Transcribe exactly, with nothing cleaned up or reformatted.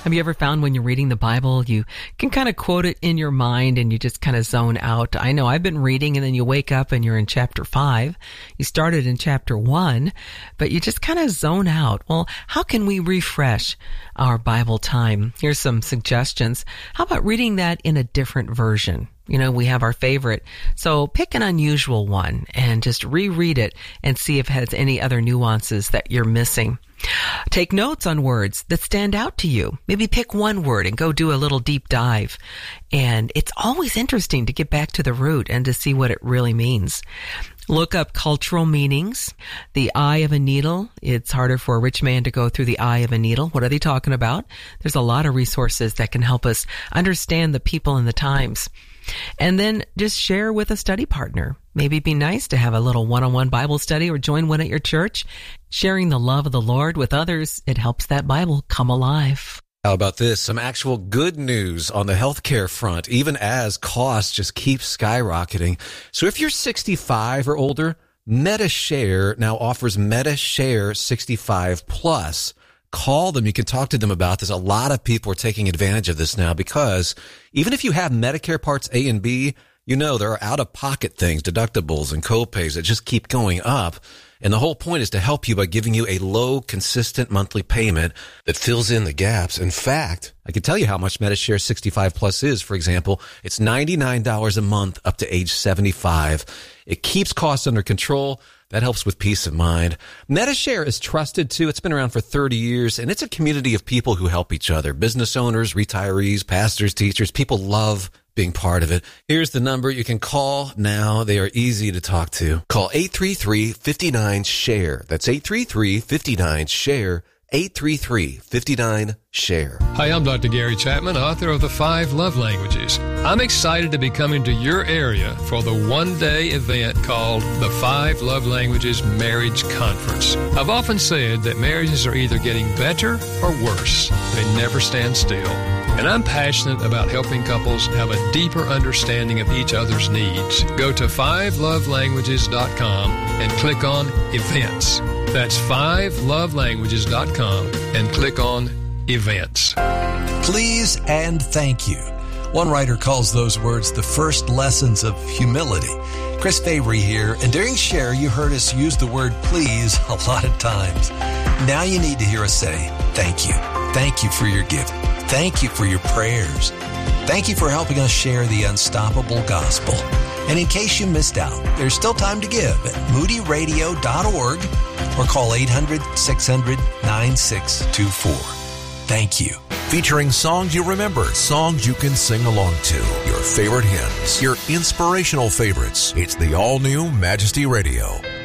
Have you ever found when you're reading the Bible, you can kind of quote it in your mind and you just kind of zone out? I know I've been reading and then you wake up and you're in chapter five. You started in chapter one, but you just kind of zone out. Well, how can we refresh our Bible time? Here's some suggestions. How about reading that in a different version? You know, we have our favorite. So pick an unusual one and just reread it and see if it has any other nuances that you're missing. Take notes on words that stand out to you. Maybe pick one word and go do a little deep dive. And it's always interesting to get back to the root and to see what it really means. Look up cultural meanings. The eye of a needle. It's harder for a rich man to go through the eye of a needle. What are they talking about? There's a lot of resources that can help us understand the people and the times. And then just share with a study partner. Maybe it'd be nice to have a little one-on-one Bible study or join one at your church. Sharing the love of the Lord with others, it helps that Bible come alive. How about this? Some actual good news on the healthcare front, even as costs just keep skyrocketing. So if you're sixty-five or older, MediShare now offers MediShare sixty-five plus. Call them. You can talk to them about this. A lot of people are taking advantage of this now because even if you have Medicare Parts A and B, you know there are out-of-pocket things, deductibles and copays that just keep going up. And the whole point is to help you by giving you a low, consistent monthly payment that fills in the gaps. In fact, I can tell you how much MediShare sixty-five plus is. For example, it's ninety-nine dollars a month up to age seventy-five. It keeps costs under control. That helps with peace of mind. MediShare is trusted too. It's been around for thirty years, and it's a community of people who help each other. Business owners, retirees, pastors, teachers. People love being part of it. Here's the number you can call now. They are easy to talk to. Call eight three three, five nine, SHARE. That's eight three three, five nine, SHARE. eight three three, five nine, SHARE. Hi, I'm Doctor Gary Chapman, author of The Five Love Languages. I'm excited to be coming to your area for the one-day event called The Five Love Languages Marriage Conference. I've often said that marriages are either getting better or worse. They never stand still. And I'm passionate about helping couples have a deeper understanding of each other's needs. Go to five love languages dot com and click on Events. That's five love languages dot com and click on Events. Please and thank you. One writer calls those words the first lessons of humility. Chris Fabry here, and during Share, you heard us use the word please a lot of times. Now you need to hear us say thank you. Thank you for your giving. Thank you for your prayers. Thank you for helping us share the unstoppable gospel. And in case you missed out, there's still time to give at moody radio dot org or call eight hundred, six hundred, nine six two four. Thank you. Featuring songs you remember, songs you can sing along to, your favorite hymns, your inspirational favorites. It's the all-new Majesty Radio.